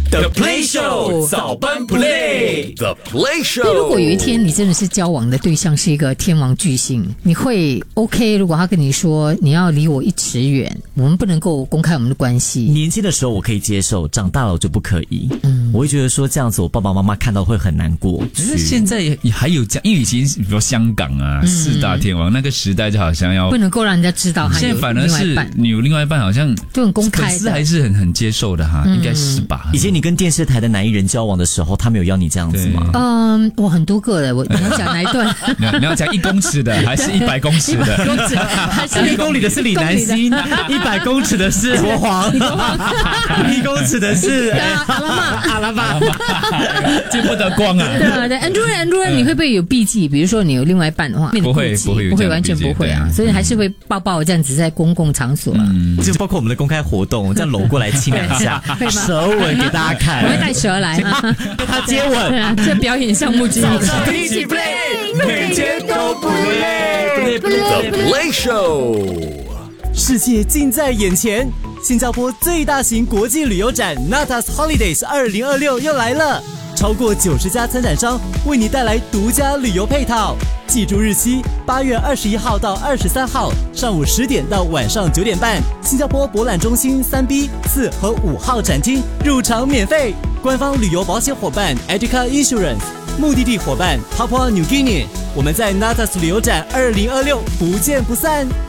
The Play Show 早班 Play，The Play Show。 那如果有一天你真的是交往的对象是一个天王巨星，你会 OK？ 如果他跟你说你要离我1尺远，我们不能够公开我们的关系。 年轻的时候我可以接受，长大了我就不可以。我会觉得说这样子我爸爸妈妈看到会很难过。 可是现在也还有这样，因为以前比如说香港啊，4大天王那个时代就好像要不能够让人家知道还有现在反而是你有另外一半，好像就很公开的， 粉丝还是很接受的哈，应该是吧？ 以前你跟电视台的男艺人交往的时候，他们有要你这样子吗？ 我很多个了，你要讲哪一段？ 你要讲1公尺的还是100公尺的？1 公尺还是 1公里的是李南星，100公尺的是国皇，1公尺的是阿拉巴， 见不得光啊！ 对 ，Andrew， 你会不会有避忌？比如说你有另外一半的话， 不会完全不会啊，所以还是会抱抱这样子在公共场所啊， 就包括我们的公开活动，这样搂过来亲2下，舌吻给大家看， 我会带蛇来啊， 跟他接吻， 这表演项目之一。 一起 play， 每天都不累。 The Play Show， 世界近在眼前，新加坡最大型国际旅游展 Natas Holidays 2026又来了，超过90家参展商为你带来独家旅游配套。记住日期：8月21号到23号，上午10点到晚上9点半，新加坡博览中心3B、4和5号展厅，入场免费。官方旅游保险伙伴 Educa Insurance， 目的地伙伴 Papua New Guinea。我们在 Natas 旅游展2026不见不散。